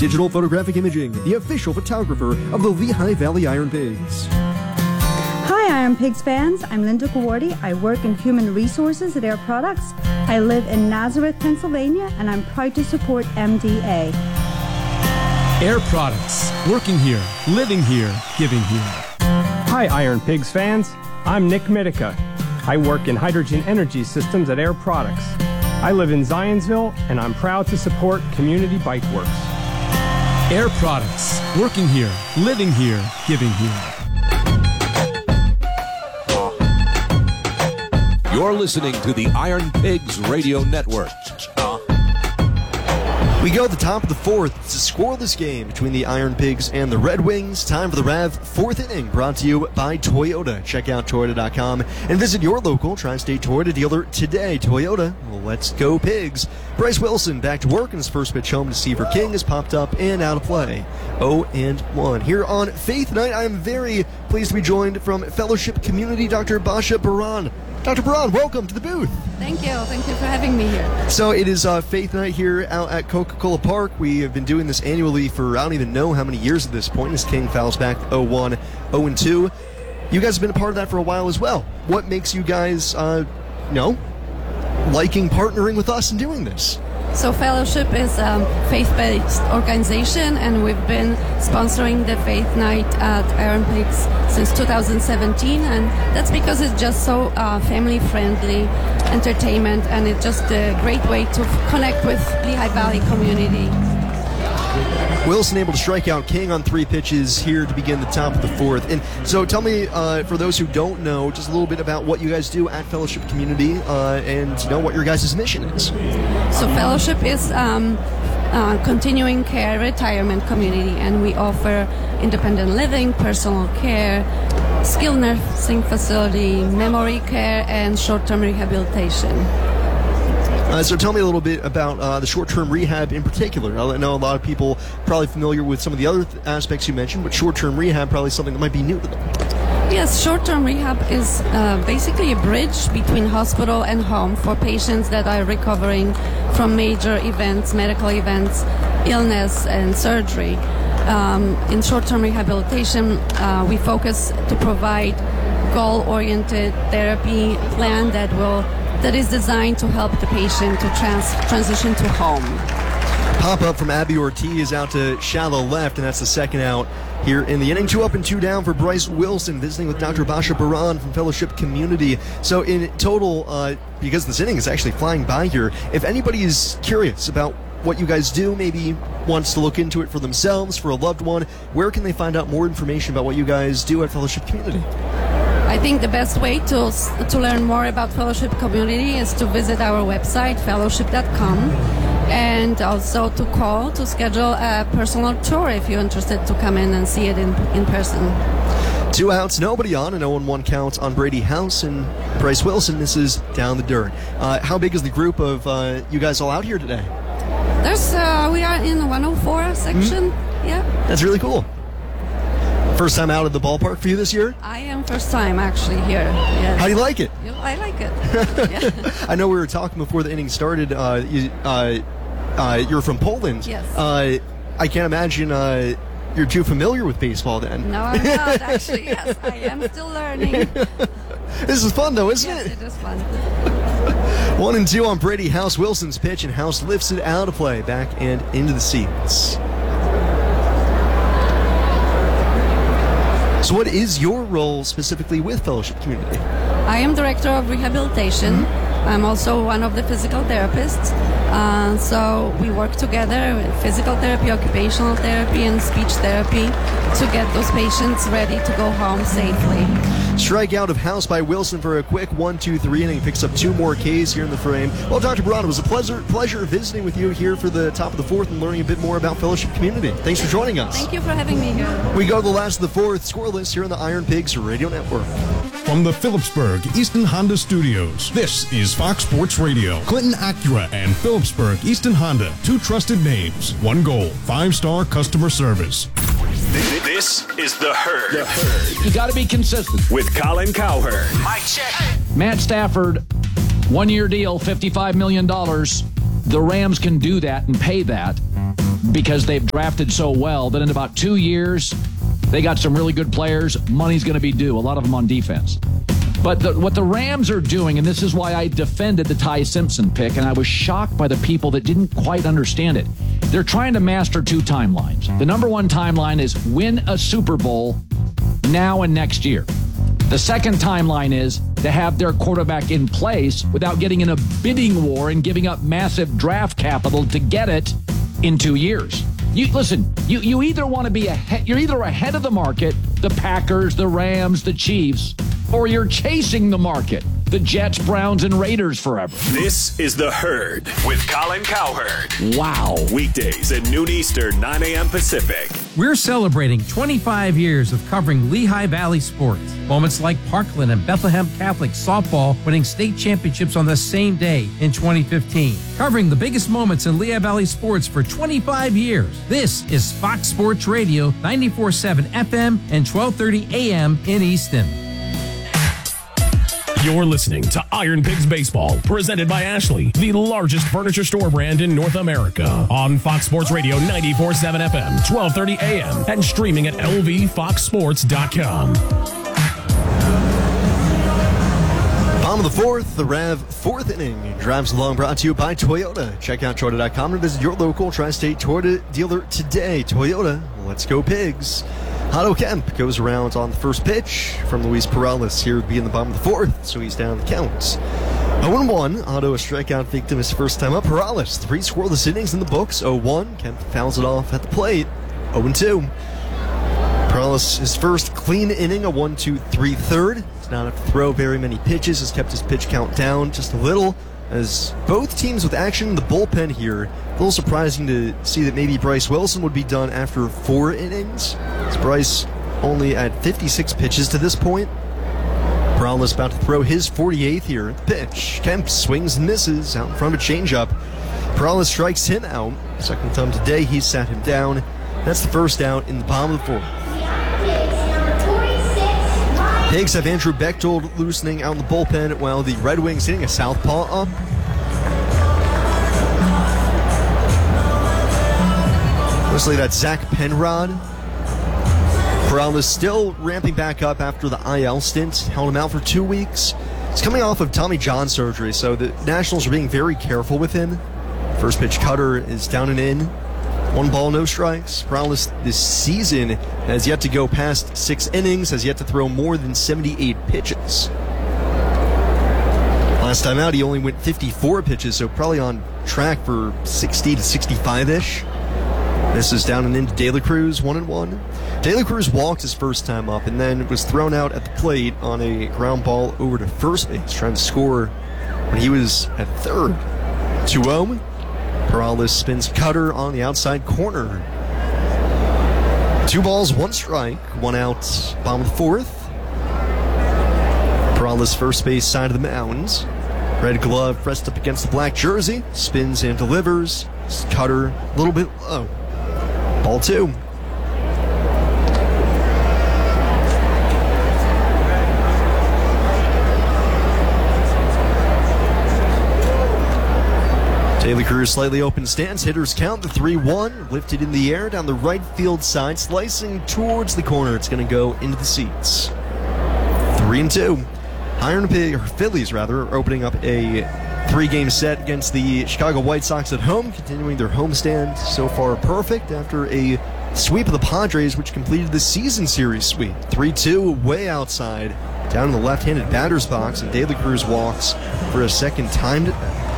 Digital Photographic Imaging, the official photographer of the Lehigh Valley Iron Pigs. Hi, Iron Pigs fans. I'm Linda Kawardi. I work in human resources at Air Products. I live in Nazareth, Pennsylvania, and I'm proud to support MDA. Air Products. Working here, living here, giving here. Hi, Iron Pigs fans. I'm Nick Mitica. I work in hydrogen energy systems at Air Products. I live in Zionsville, and I'm proud to support Community Bike Works. Air Products. Working here, living here, giving here. You're listening to the Iron Pigs Radio Network. We go at the top of the fourth. It's a scoreless game between the Iron Pigs and the Red Wings. Time for the Rev fourth inning, brought to you by Toyota. Check out Toyota.com and visit your local Tri-State Toyota dealer today. Toyota, let's go Pigs. Bryce Wilson back to work, and his first pitch home to Seaver King is popped up and out of play. 0-1. Here on Faith Night, I am very pleased to be joined from Fellowship Community, Dr. Basha Baran. Dr. Baran, welcome to the booth. Thank you. Thank you for having me here. So it is Faith Night here out at Coca-Cola Park. We have been doing this annually for I don't even know how many years at this point, as King fouls back 0-1, 0-2. You guys have been a part of that for a while as well. What makes you guys, liking partnering with us and doing this? So Fellowship is a faith-based organization, and we've been sponsoring the Faith Night at Iron Pigs since 2017, and that's because it's just so family-friendly entertainment, and it's just a great way to connect with Lehigh Valley community. Wilson able to strike out King on 3 pitches here to begin the top of the fourth. And so tell me, for those who don't know, just a little bit about what you guys do at Fellowship Community and what your guys' mission is. So Fellowship is continuing care retirement community, and we offer independent living, personal care, skilled nursing facility, memory care, and short-term rehabilitation. So tell me a little bit about the short-term rehab in particular. I know a lot of people probably familiar with some of the other aspects you mentioned, but short-term rehab probably something that might be new to them. Yes, short-term rehab is basically a bridge between hospital and home for patients that are recovering from major events, medical events, illness, and surgery. In short-term rehabilitation, we focus to provide goal-oriented therapy plan that is designed to help the patient to transition to home. Pop-up from Abby Ortiz out to shallow left, and that's the second out here in the inning. 2 up and 2 down for Bryce Wilson, visiting with Dr. Basha Baran from Fellowship Community. So in total, because this inning is actually flying by here, if anybody is curious about what you guys do, maybe wants to look into it for themselves, for a loved one, where can they find out more information about what you guys do at Fellowship Community? I think the best way to learn more about Fellowship Community is to visit our website, fellowship.com, and also to call to schedule a personal tour if you're interested to come in and see it in person. 2 outs, nobody on, an 0-1 count on Brady House and Bryce Wilson. This is down the dirt. How big is the group of you guys all out here today? We are in the 104 section. Mm-hmm. Yeah. That's really cool. First time out of the ballpark for you this year? I am first time actually here. Yes. How do you like it? I like it. Yeah. I know we were talking before the inning started. You're from Poland. Yes. I can't imagine you're too familiar with baseball then. No, I'm not actually. Yes, I am still learning. This is fun though, isn't it? Yes, it is fun. 1-2 on Brady House. Wilson's pitch, and House lifts it out of play, back and into the seats. So what is your role specifically with Fellowship Community? I am Director of Rehabilitation. Mm-hmm. I'm also one of the physical therapists. So we work together with physical therapy, occupational therapy, and speech therapy to get those patients ready to go home safely. Strikeout of House by Wilson for a quick 1-2-3 inning. Picks up 2 more Ks here in the frame. Well, Dr. Baran, it was a pleasure visiting with you here for the top of the fourth and learning a bit more about Fellowship Community. Thanks for joining us. Thank you for having me here. We go to the last of the fourth, scoreless here on the Iron Pigs Radio Network. From the Phillipsburg Easton Honda Studios, this is Fox Sports Radio. Clinton Acura and Phillipsburg Easton Honda, 2 trusted names, 1 goal, 5-star customer service. This is The Herd. The Herd. You got to be consistent. With Colin Cowherd. Mike check. Matt Stafford, 1-year deal, $55 million. The Rams can do that and pay that. because they've drafted so well that in about 2 years, they got some really good players. Money's going to be due, a lot of them on defense. But what the Rams are doing, and this is why I defended the Ty Simpson pick, and I was shocked by the people that didn't quite understand it. They're trying to master 2 timelines. The number 1 timeline is win a Super Bowl now and next year. The second timeline is to have their quarterback in place without getting in a bidding war and giving up massive draft capital to get it in 2 years. You either want to be ahead, you're either ahead of the market, the Packers, the Rams, the Chiefs, or you're chasing the market, the Jets, Browns, and Raiders forever. This is The Herd with Colin Cowherd. Wow. Weekdays at noon Eastern, 9 a.m. Pacific. We're celebrating 25 years of covering Lehigh Valley sports. Moments like Parkland and Bethlehem Catholic softball winning state championships on the same day in 2015. Covering the biggest moments in Lehigh Valley sports for 25 years. This is Fox Sports Radio, 94.7 FM and 1230 AM in Easton. You're listening to Iron Pigs Baseball, presented by Ashley, the largest furniture store brand in North America. On Fox Sports Radio 94.7 FM, 1230 AM, and streaming at lvfoxsports.com. Bottom of the 4th, the Rev 4th inning drives along, brought to you by Toyota. Check out Toyota.com and visit your local Tri-State Toyota dealer today. Toyota, let's go Pigs. Otto Kemp goes around on the first pitch from Luis Perales. Here would be in the bottom of the 4th, so he's down the count. 0-1, Otto a strikeout victim his first time up. Perales, 3 scoreless innings in the books. 0-1, Kemp fouls it off at the plate. 0-2. Perales, his first clean inning, a 1-2-3 third. Does not have to throw very many pitches, has kept his pitch count down just a little. As both teams with action in the bullpen here, a little surprising to see that maybe Bryce Wilson would be done after 4 innings. As Bryce only at 56 pitches to this point. Perales about to throw his 48th here at the pitch. Kemp swings and misses out in front of a changeup. Perales strikes him out. Second time today, he's sat him down. That's the first out in the bottom of the 4th. Pigs have Andrew Bechtold loosening out in the bullpen while the Red Wings hitting a southpaw up. Mostly that's Zach Penrod. Perales still ramping back up after the IL stint. Held him out for 2 weeks. He's coming off of Tommy John surgery, so the Nationals are being very careful with him. First pitch cutter is down and in. 1 ball, no strikes. Perales this season has yet to go past 6 innings, has yet to throw more than 78 pitches. Last time out, he only went 54 pitches, so probably on track for 60 to 65-ish. This is down and into De La Cruz, 1-1. De La Cruz walked his first time up and then was thrown out at the plate on a ground ball over to first base, trying to score when he was at third. 2-0. Perales spins cutter on the outside corner. 2 balls, 1 strike, 1 out, bottom of the 4th. Perales first base side of the mound. Red glove pressed up against the black jersey. Spins and delivers. Cutter a little bit low. Ball 2. De La Cruz slightly open stance. Hitters count the 3-1. Lifted in the air down the right field side. Slicing towards the corner. It's going to go into the seats. 3-2. Phillies are opening up a 3-game set against the Chicago White Sox at home. Continuing their homestand so far perfect after a sweep of the Padres, which completed the season series sweep. 3-2 way outside. Down in the left-handed batter's box. And De La Cruz walks for a second time.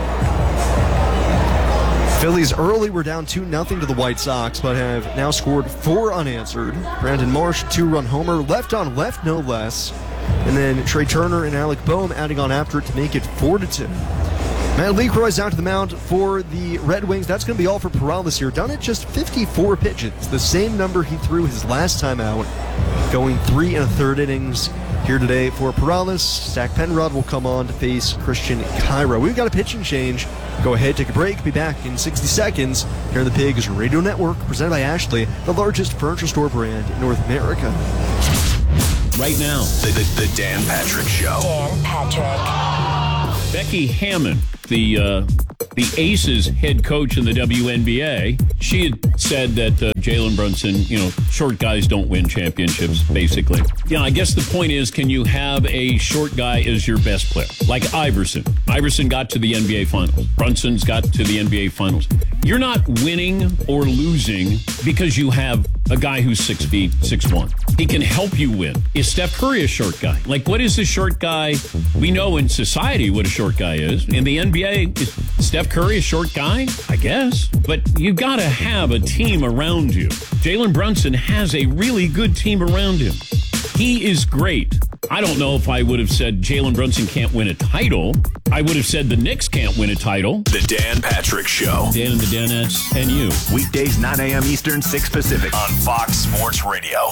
Phillies early were down 2-0 to the White Sox, but have now scored 4 unanswered. Brandon Marsh, 2-run homer, left on left, no less. And then Trey Turner and Alec Boehm adding on after it to make it 4-2. Matt LeCroy's out to the mound for the Red Wings. That's going to be all for Perales here. Done at just 54 pitches, the same number he threw his last time out, going 3 1/3 innings here today for Perales. Zach Penrod will come on to face Christian Cairo. We've got a pitching change. Go ahead, take a break. Be back in 60 seconds here on the Pigs Radio Network, presented by Ashley, the largest furniture store brand in North America. Right now, the Dan Patrick Show. Dan Patrick. Becky Hammon the Aces head coach in the WNBA. She had said that Jalen Brunson, short guys don't win championships, basically. I guess the point is, can you have a short guy as your best player? Like Iverson. Iverson got to the NBA Finals. Brunson's got to the NBA Finals. You're not winning or losing because you have a guy who's 6 feet, 6'1". He can help you win. Is Steph Curry a short guy? Like, what is a short guy? We know in society what a short guy is. In the NBA, is Steph Curry a short guy? I guess. But you got to have a team around you. Jalen Brunson has a really good team around him. He is great. I don't know if I would have said Jalen Brunson can't win a title. I would have said the Knicks can't win a title. The Dan Patrick Show. Dan and the Danettes and you. Weekdays 9 a.m. Eastern, 6 Pacific on Fox Sports Radio.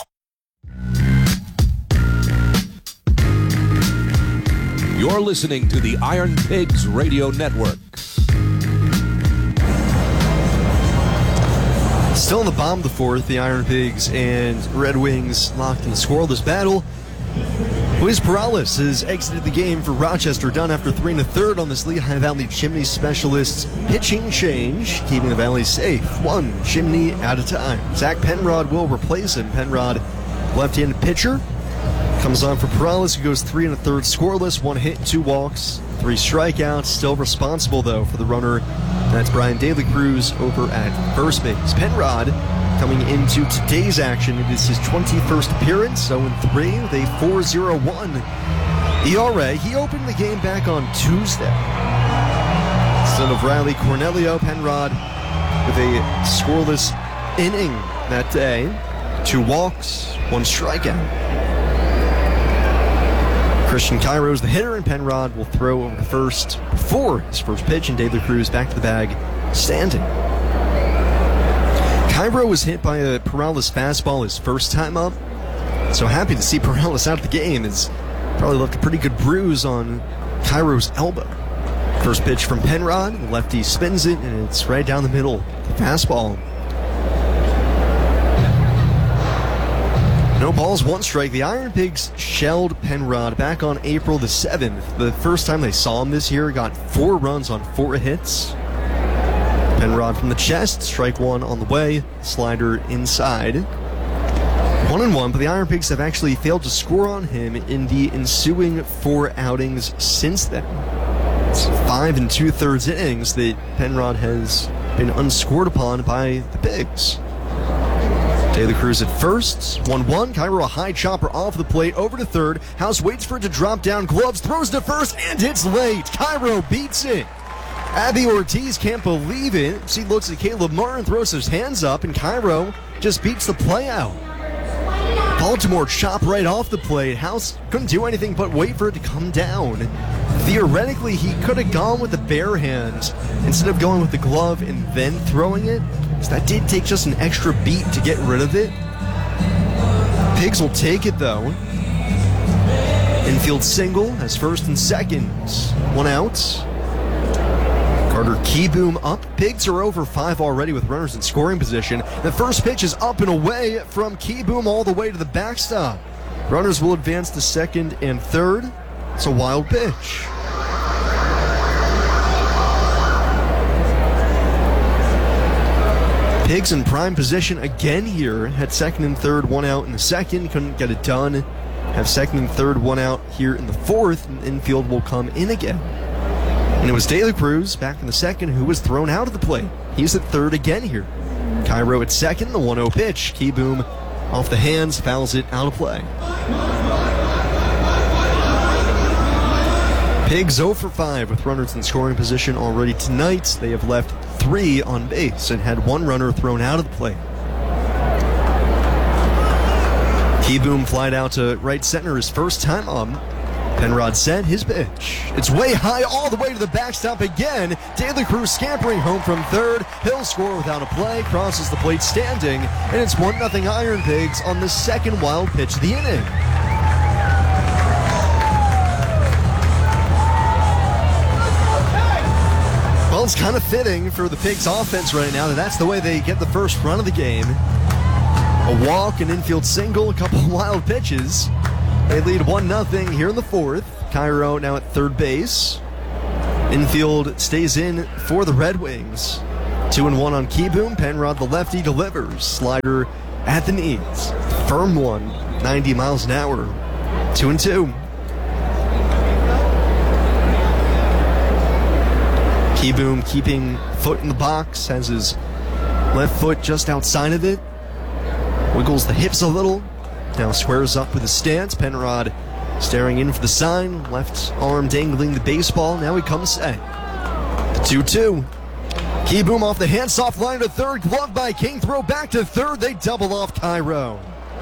You're listening to the Iron Pigs Radio Network. Still in the bottom of the fourth, the Iron Pigs and Red Wings locked in a scoreless battle. Luis Perales has exited the game for Rochester, done after 3 1/3 on this Lehigh Valley Chimney Specialist pitching change, keeping the Valley safe, one chimney at a time. Zach Penrod will replace him. Penrod, left-handed pitcher, comes on for Perales, who goes 3 1/3 scoreless, 1 hit, 2 walks, 3 strikeouts. Still responsible, though, for the runner. That's Brian Daly Cruz over at first base. Penrod coming into today's action. It is his 21st appearance, 0-3 with a 4.01 ERA. He opened the game back on Tuesday. Instead of Riley Cornelio, Penrod with a scoreless inning that day. 2 walks, 1 strikeout. Christian Cairo is the hitter, and Penrod will throw over the first before his first pitch, and David Cruz back to the bag, standing. Cairo was hit by a Perales fastball his first time up, so happy to see Perales out of the game. It's probably left a pretty good bruise on Cairo's elbow. First pitch from Penrod, the lefty spins it, and it's right down the middle. The fastball. No balls, 1 strike. The Iron Pigs shelled Penrod back on April the 7th. The first time they saw him this year, got 4 runs on 4 hits. Penrod from the chest, strike 1 on the way, slider inside. 1-1, but the Iron Pigs have actually failed to score on him in the ensuing 4 outings since then. It's 5 2/3 innings that Penrod has been unscored upon by the Pigs. Daly Cruz at first, 1-1. Cairo a high chopper off the plate, over to third. House waits for it to drop down, gloves, throws to first, and hits late. Cairo beats it. Abby Ortiz can't believe it. She looks at Caleb Martin, throws his hands up, and Cairo just beats the play out. Baltimore chop right off the plate. House couldn't do anything but wait for it to come down. Theoretically, he could have gone with the bare hand instead of going with the glove and then throwing it. So that did take just an extra beat to get rid of it. Pigs will take it, though. Infield single has first and second. 1 out. Carter Keyboom up. Pigs are over 5 already with runners in scoring position. The first pitch is up and away from Keyboom all the way to the backstop. Runners will advance to second and third. It's a wild pitch. Pigs in prime position again here. Had second and third, 1 out in the second. Couldn't get it done. Have second and third, 1 out here in the fourth. And infield will come in again. And it was Daly Cruz back in the second who was thrown out of the plate. He's at third again here. Cairo at second, the 1-0 pitch. Keyboom off the hands, fouls it out of play. Pigs 0 for 5 with runners in scoring position already tonight. They have left 3 on base and had 1 runner thrown out of the plate. Keyboom flied out to right center his first time up. Penrod set his pitch. It's way high all the way to the backstop again. Daly Cruz scampering home from third. He'll score without a play, crosses the plate standing, and it's 1-0 Iron Pigs on the second wild pitch of the inning. Well, it's kind of fitting for the Pigs offense right now that that's the way they get the first run of the game. A walk, an infield single, a couple of wild pitches. They lead 1-0 here in the fourth. Cairo now at third base. Infield stays in for the Red Wings. 2-1 on Keyboom. Penrod, the lefty, delivers. Slider at the knees. Firm one, 90 miles an hour. 2-2. Keyboom keeping foot in the box, has his left foot just outside of it. Wiggles the hips a little. Now squares up with his stance. Penrod staring in for the sign. Left arm dangling the baseball. Now he comes set. The 2-2. Keyboom off the hand-soft line to third. Glove by King. Throw back to third. They double off Cairo.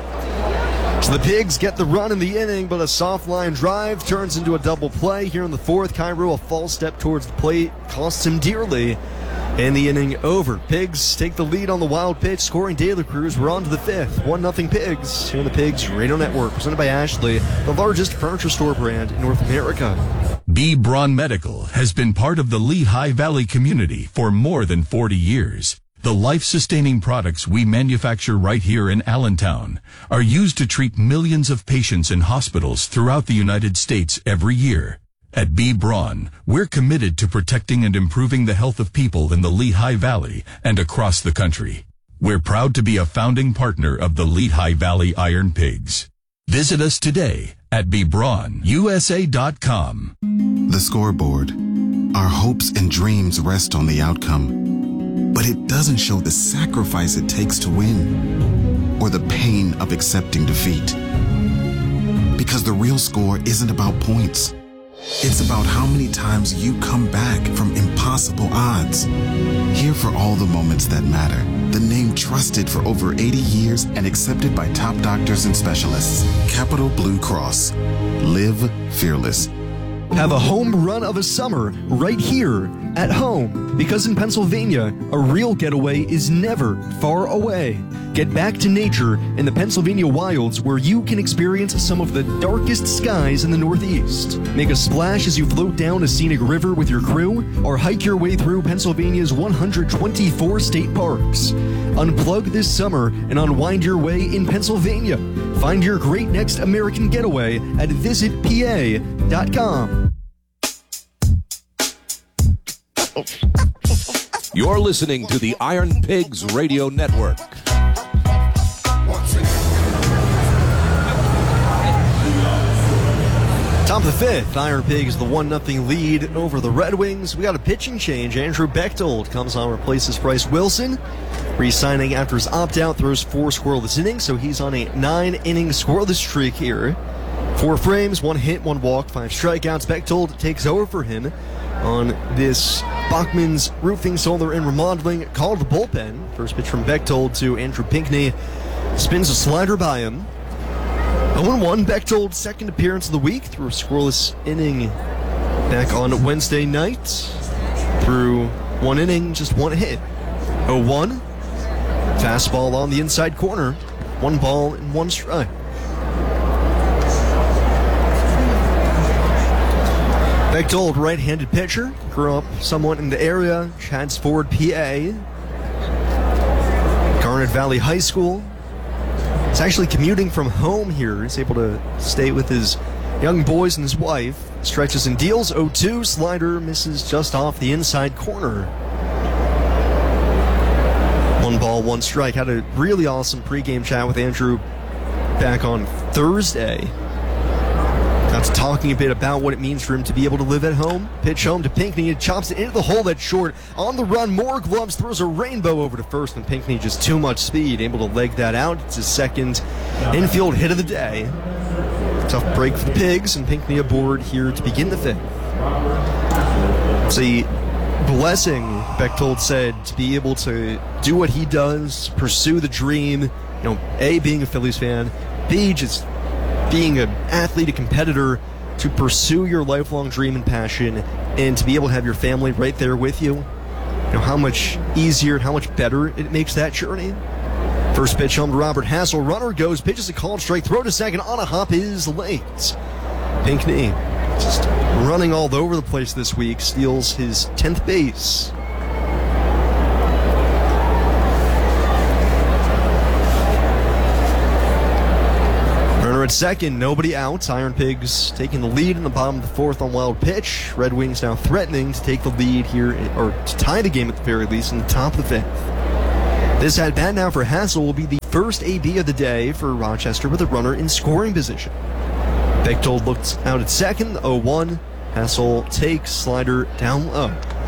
So the Pigs get the run in the inning, but a soft line drive turns into a double play here in the fourth. Cairo, a false step towards the plate, costs him dearly. And the inning over. Pigs take the lead on the wild pitch, scoring De La Cruz. We're on to the fifth. 1-0 Pigs here on the Pigs Radio Network, presented by Ashley, the largest furniture store brand in North America. B. Braun Medical has been part of the Lehigh Valley community for more than 40 years. The life-sustaining products we manufacture right here in Allentown are used to treat millions of patients in hospitals throughout the United States every year. At B. Braun, we're committed to protecting and improving the health of people in the Lehigh Valley and across the country. We're proud to be a founding partner of the Lehigh Valley Iron Pigs. Visit us today at bbraunusa.com. The scoreboard. Our hopes and dreams rest on the outcome, but it doesn't show the sacrifice it takes to win or the pain of accepting defeat. Because the real score isn't about points. It's about how many times you come back from impossible odds. Here for all the moments that matter. The name trusted for over 80 years and accepted by top doctors and specialists. Capital Blue Cross. Live fearless. Have a home run of a summer right here at home. Because in Pennsylvania, a real getaway is never far away. Get back to nature in the Pennsylvania wilds, where you can experience some of the darkest skies in the Northeast. Make a splash as you float down a scenic river with your crew, or hike your way through Pennsylvania's 124 state parks. Unplug this summer and unwind your way in Pennsylvania. Find your great next American getaway at visitpa.com. You're listening to the Iron Pigs Radio Network. Top of the fifth, Iron Pigs the 1-0 lead over the Red Wings. We got a pitching change. Andrew Bechtold comes on, replaces Bryce Wilson. Re-signing after his opt-out, throws 4 scoreless innings, so he's on a 9-inning scoreless streak here. 4 frames, 1 hit, 1 walk, 5 strikeouts. Bechtold takes over for him on this Bachman's Roofing, Solar, and Remodeling call to the bullpen. First pitch from Bechtold to Andrew Pinckney. Spins a slider by him. 0-1, Bechtold's second appearance of the week, through a scoreless inning back on Wednesday night. Through 1 inning, just 1 hit. 0-1, fastball on the inside corner. 1 ball and 1 strike. Bechtold, right-handed pitcher, grew up somewhat in the area, Chadds Ford, PA. Garnet Valley High School. He's actually commuting from home here. He's able to stay with his young boys and his wife. Stretches and deals, 0-2, slider misses just off the inside corner. 1 ball, 1 strike. Had a really awesome pregame chat with Andrew back on Thursday. Got to talking a bit about what it means for him to be able to live at home. Pitch home to Pinckney. It chops it into the hole that's short. On the run, more gloves, throws a rainbow over to first, and Pinckney just too much speed, able to leg that out. It's his second infield hit of the day. Tough break for the Pigs, and Pinckney aboard here to begin the fifth. It's a blessing, Bechtold said, to be able to do what he does, pursue the dream. You know, A, being a Phillies fan, B, just being an athlete, a competitor, to pursue your lifelong dream and passion, and to be able to have your family right there with you. You know how much easier and how much better it makes that journey. First pitch home to Robert Hassel. Runner goes, pitches a called strike, throw to second, on a hop is late. Pinckney just running all over the place this week, steals his 10th base. Runner at second, nobody out. Iron Pigs taking the lead in the bottom of the fourth on wild pitch. Red Wings now threatening to take the lead here, or to tie the game at the very least, in the top of the fifth. This at-bat now for Hassel will be the first AB of the day for Rochester with a runner in scoring position. Bechtold looks out at second, 0-1. Hassel takes, slider down low.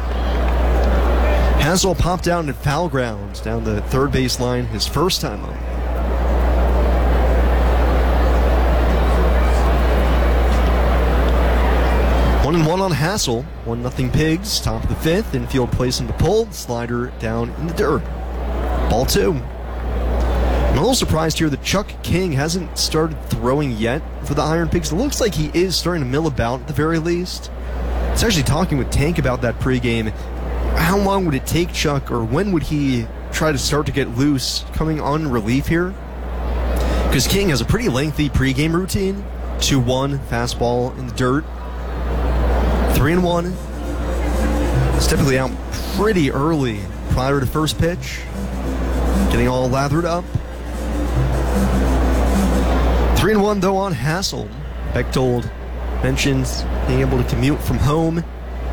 Hassel popped down at foul ground down the third baseline his first time up. One and one on Hassel. 1-0 Pigs. Top of the fifth. Infield placing the pull. Slider down in the dirt. Ball 2. I'm a little surprised here that Chuck King hasn't started throwing yet for the Iron Pigs. It looks like he is starting to mill about at the very least. I was actually talking with Tank about that pregame. How long would it take Chuck, or when would he try to start to get loose coming on relief here? Because King has a pretty lengthy pregame routine. 2-1, fastball in the dirt. 3-1. It's typically out pretty early prior to first pitch. Getting all lathered up. 3-1 though on Hassel. Bechtold mentions being able to commute from home.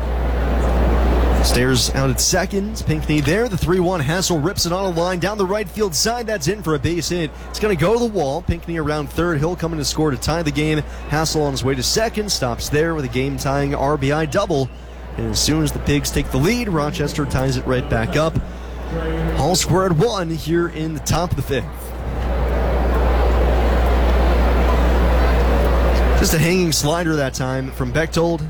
Stairs out at second. Pinckney there. The 3-1. Hassel rips it on a line down the right field side. That's in for a base hit. It's going to go to the wall. Pinckney around third. He'll come in to score to tie the game. Hassel on his way to second. Stops there with a game-tying RBI double. And as soon as the Pigs take the lead, Rochester ties it right back up. All squared 1 here in the top of the fifth. Just a hanging slider that time from Bechtold.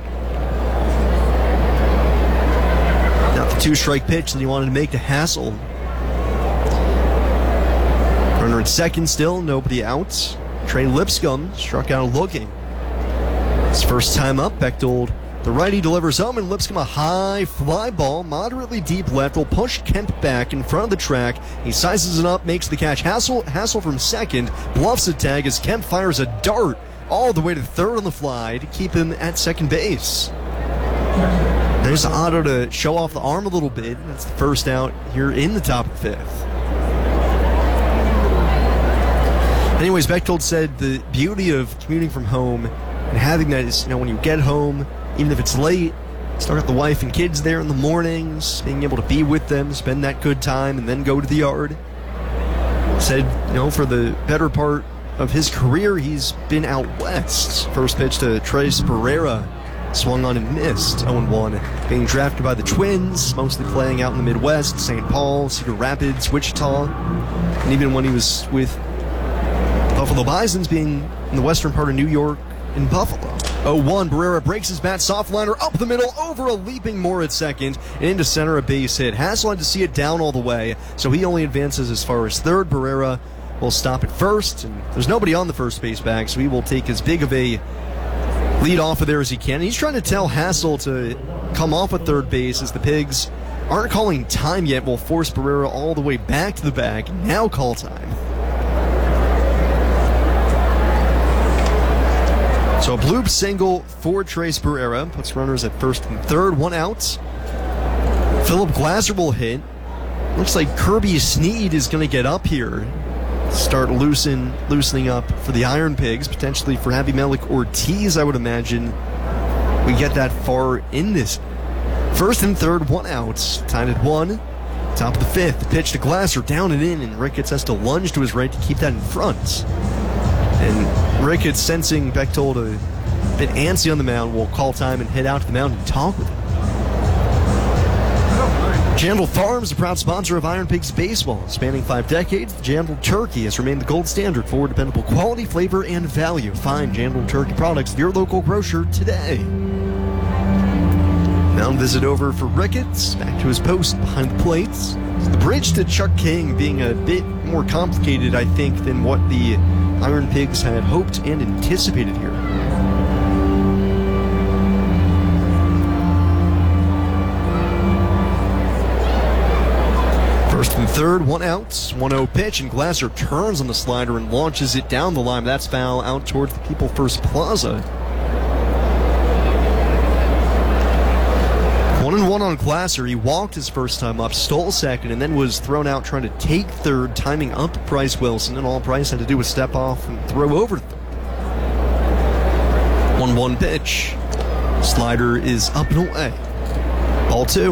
Not the 2-strike pitch that he wanted to make to Hassel. Runner at second still, nobody out. Trey Lipscomb struck out looking. His first time up, Bechtold, the righty, delivers home, and Lipscomb a high fly ball, moderately deep left, will push Kemp back in front of the track. He sizes it up, makes the catch. Hassel from second, bluffs a tag as Kemp fires a dart all the way to third on the fly to keep him at second base. There's Otto to show off the arm a little bit. That's the first out here in the top of the fifth. Anyways, Bechtold said the beauty of commuting from home and having that is, when you get home, even if it's late, still got the wife and kids there in the mornings, being able to be with them, spend that good time, and then go to the yard. Said, for the better part of his career, he's been out west. First pitch to Trace Pereira, swung on and missed. 0-1. Being drafted by the Twins, mostly playing out in the Midwest, St. Paul, Cedar Rapids, Wichita. And even when he was with Buffalo Bisons, being in the western part of New York, in Buffalo. 0-1, Barrera breaks his bat, soft liner up the middle, over a leaping Moore at second, and into center, a base hit. Hassel had to see it down all the way, so he only advances as far as third. Barrera will stop at first, and there's nobody on the first base bag, so he will take as big of a lead off of there as he can. And he's trying to tell Hassel to come off at third base as the Pigs aren't calling time yet, will force Barrera all the way back to the bag, now call time. So a bloop single for Trace Barrera puts runners at first and third, 1 out. Philip Glasser will hit. Looks like Kirby Sneed is going to get up here. Start loosening up for the Iron Pigs, potentially for Abimelech Ortiz, I would imagine. We get that far in this. First and third, 1 out. Tied at 1. Top of the fifth. The pitch to Glasser, down and in, and Ricketts has to lunge to his right to keep that in front. And Ricketts, sensing Bechtold a bit antsy on the mound, will call time and head out to the mound and talk with him. Jandal Farms, a proud sponsor of Iron Pigs baseball. Spanning 5 decades, the Jandal Turkey has remained the gold standard for dependable quality, flavor, and value. Find Jandal Turkey products at your local grocer today. Mound visit over for Ricketts. Back to his post behind the plates. The bridge to Chuck King being a bit more complicated, I think, than what the Iron Pigs had hoped and anticipated here. First and third, 1 out, 1-0 pitch, and Glasser turns on the slider and launches it down the line. That's foul out towards the People First Plaza. 1-1 on Glasser. He walked his first time up, stole second, and then was thrown out trying to take third, timing up Bryce Wilson, and all Bryce had to do was step off and throw over third. 1-1 pitch. Slider is up and away. Ball 2.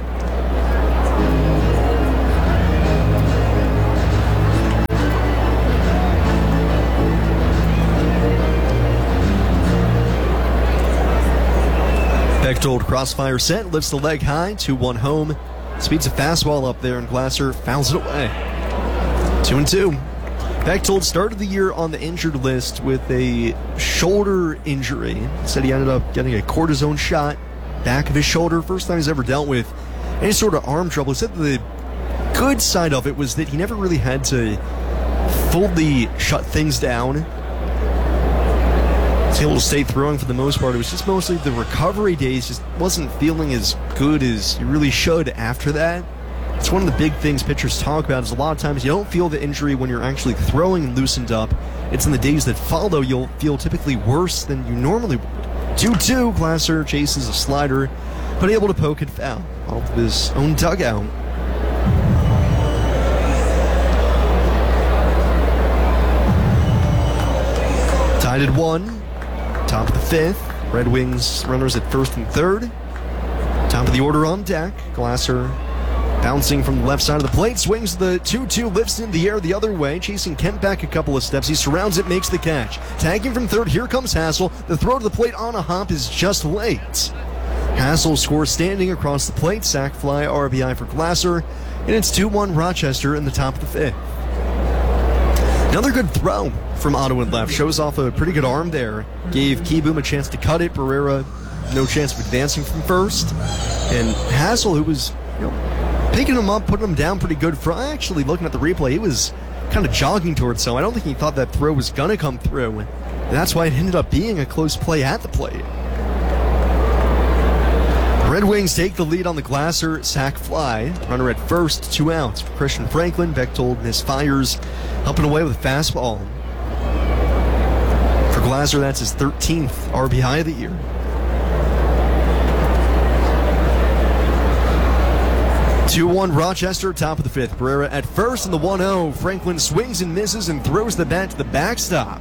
Bechtold crossfire set, lifts the leg high, 2-1 home. Speeds a fastball up there, and Glasser fouls it away. 2-2. Bechtold started the year on the injured list with a shoulder injury. Said he ended up getting a cortisone shot, back of his shoulder, first time he's ever dealt with any sort of arm trouble. He said the good side of it was that he never really had to fully shut things down. He was able to stay throwing for the most part. It was just mostly the recovery days, just wasn't feeling as good as you really should after that. It's one of the big things pitchers talk about is a lot of times you don't feel the injury when you're actually throwing and loosened up. It's in the days that follow you'll feel typically worse than you normally would. 2-2, Glasser chases a slider, but able to poke and foul off of his own dugout. Tied at 1, top of the 5th. Red Wings runners at first and third. Top of the order on deck. Glasser bouncing from the left side of the plate, swings the 2-2, lifts in the air the other way, chasing Kent back a couple of steps. He surrounds it, makes the catch. Tagging from third, here comes Hassel. The throw to the plate on a hop is just late. Hassel scores standing across the plate, sac fly, RBI for Glasser, and it's 2-1 Rochester in the top of the 5th. Another good throw from Ottawa left, shows off a pretty good arm there. Gave Kieboom a chance to cut it. Barrera no chance of advancing from first. And Hassel, who was, picking him up, putting him down pretty good. Actually, looking at the replay, he was kind of jogging towards, so I don't think he thought that throw was going to come through. And that's why it ended up being a close play at the plate. Red Wings take the lead on the Glasser sac fly. Runner at first, 2 outs for Christian Franklin. Bechtold misfires, up and away with a fastball. For Glasser, that's his 13th RBI of the year. (2-1) Rochester, top of the 5th. Barrera at first in the 1-0. Franklin swings and misses and throws the bat to the backstop.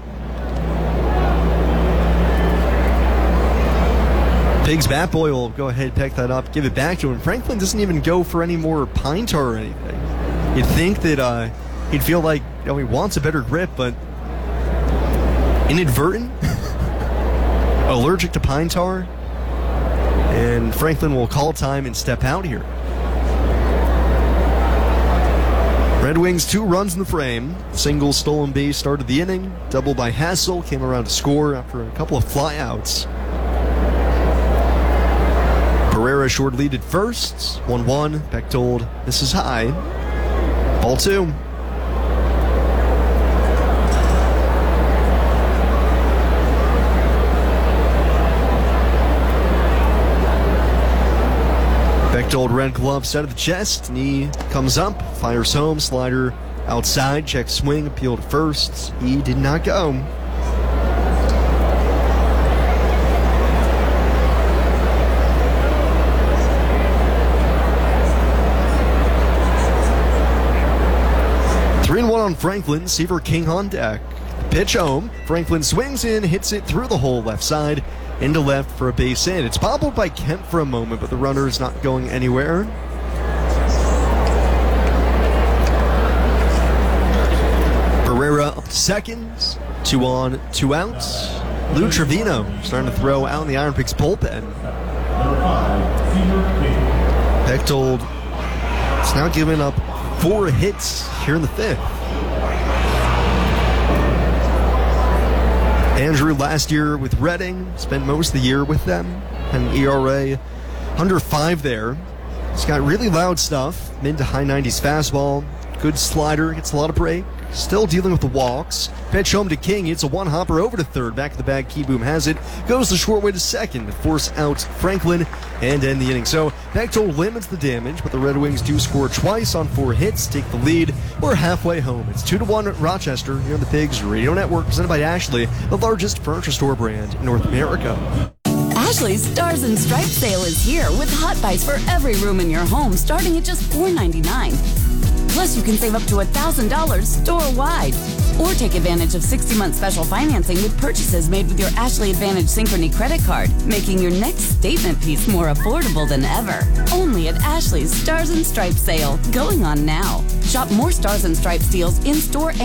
Pigs bat boy will go ahead, pick that up, give it back to him. Franklin doesn't even go for any more pine tar or anything. You'd think that he'd feel like he wants a better grip, but inadvertent, allergic to pine tar, and Franklin will call time and step out here. Red Wings 2 runs in the frame. Single stolen base started the inning. Double by Hassel came around to score after a couple of flyouts. Barrera short lead at first. 1-1. Bechtold misses high. Ball 2. Bechtold red glove set of the chest. Knee comes up, fires home, slider outside, check swing, appeal to first. He did not go. On Franklin, Seaver King on deck. Pitch home. Franklin swings in, hits it through the hole left side, into left for a base hit. It's bobbled by Kemp for a moment, but the runner is not going anywhere. Barrera up to second. 2 on, 2 outs. Lou Trevino starting to throw out in the Iron Pigs bullpen. Bechtold is now giving up 4 hits here in the 5th. Andrew last year with Reading, spent most of the year with them, an ERA under 5 there. He's got really loud stuff, mid to high 90s fastball, good slider, gets a lot of break, still dealing with the walks. Pitch home to King, it's a one-hopper over to third, back of the bag, Kieboom has it, goes the short way to second to force out Franklin and end the inning. So Bechtold limits the damage, but the Red Wings do score twice on 4 hits, take the lead. We're halfway home. It's 2-1 Rochester here on the Pigs Radio Network, presented by Ashley, the largest furniture store brand in North America. Ashley's Stars and Stripes sale is here with hot buys for every room in your home starting at just $4.99. Plus, you can save up to $1,000 store-wide. Or take advantage of 60-month special financing with purchases made with your Ashley Advantage Synchrony credit card, making your next statement piece more affordable than ever. Only at Ashley's Stars and Stripes sale, going on now. Shop more Stars and Stripes deals in-store